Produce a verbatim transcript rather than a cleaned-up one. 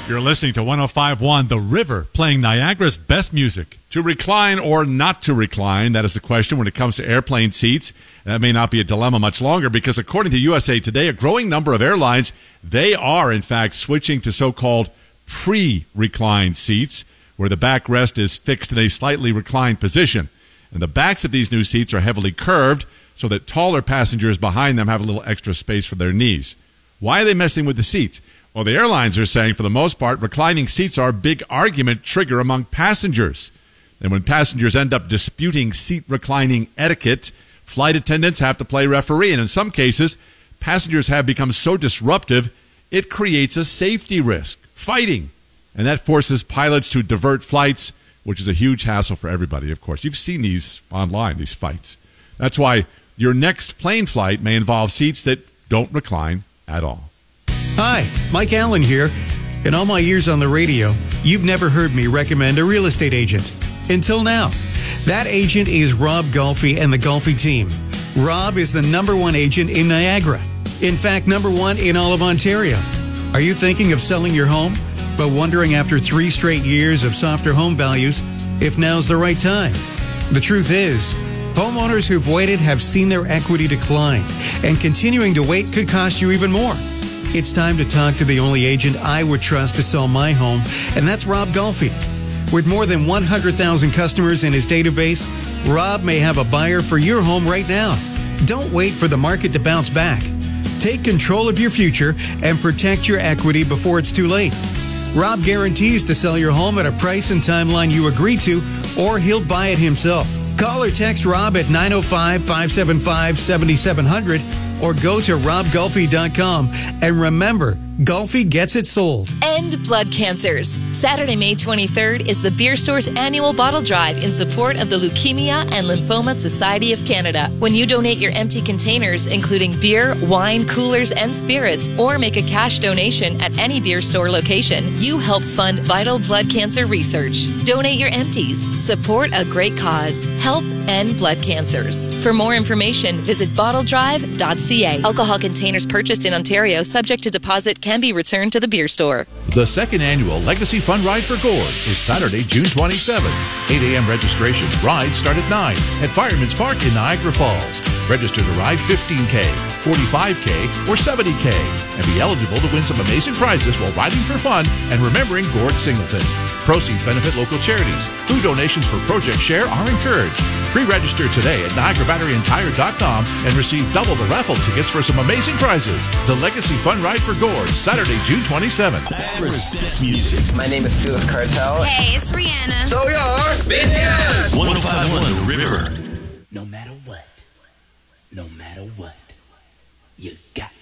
You're listening to one oh five point one The River, playing Niagara's best music. To recline or not to recline, that is the question when it comes to airplane seats. And that may not be a dilemma much longer because according to U S A Today, a growing number of airlines, they are in fact switching to so-called pre-reclined seats, where the backrest is fixed in a slightly reclined position. And the backs of these new seats are heavily curved so that taller passengers behind them have a little extra space for their knees. Why are they messing with the seats? Well, the airlines are saying, for the most part, reclining seats are a big argument trigger among passengers. And when passengers end up disputing seat reclining etiquette, flight attendants have to play referee. And in some cases, passengers have become so disruptive, it creates a safety risk, fighting. And that forces pilots to divert flights, which is a huge hassle for everybody, of course. You've seen these online, these fights. That's why your next plane flight may involve seats that don't recline at all. Hi, Mike Allen here. In all my years on the radio, you've never heard me recommend a real estate agent. Until now. That agent is Rob Golfi and the Golfi team. Rob is the number one agent in Niagara. In fact, number one in all of Ontario. Are you thinking of selling your home, but wondering after three straight years of softer home values if now's the right time? The truth is, homeowners who've waited have seen their equity decline, and continuing to wait could cost you even more. It's time to talk to the only agent I would trust to sell my home, and that's Rob Golfi. With more than one hundred thousand customers in his database, Rob may have a buyer for your home right now. Don't wait for the market to bounce back. Take control of your future and protect your equity before it's too late. Rob guarantees to sell your home at a price and timeline you agree to, or he'll buy it himself. Call or text Rob at nine oh five, five seven five, seven seven zero zero or go to rob golfi dot com. And remember, Golfi gets it sold. End blood cancers. Saturday, May twenty-third is the Beer Store's annual bottle drive in support of the Leukemia and Lymphoma Society of Canada. When you donate your empty containers, including beer, wine, coolers, and spirits, or make a cash donation at any Beer Store location, you help fund vital blood cancer research. Donate your empties. Support a great cause. Help end blood cancers. For more information, visit bottle drive dot c a. Alcohol containers purchased in Ontario, subject to deposit, can be returned to the Beer Store. The second annual Legacy Fun Ride for Gord is Saturday, June twenty-seventh. eight a.m. registration. Rides start at nine at Fireman's Park in Niagara Falls. Register to ride fifteen K, forty-five K, or seventy K and be eligible to win some amazing prizes while riding for fun and remembering Gord Singleton. Proceeds benefit local charities. Food donations for Project Share are encouraged. Pre-register today at niagara battery and tire dot com and receive double the raffle tickets for some amazing prizes. The Legacy Fun Ride for Gord, Saturday, June twenty-seventh. Niagara's best music. My name is Felix Cartel. Hey, it's Rihanna. So we are B T S. one oh five point one The River. No matter what, no matter what, you got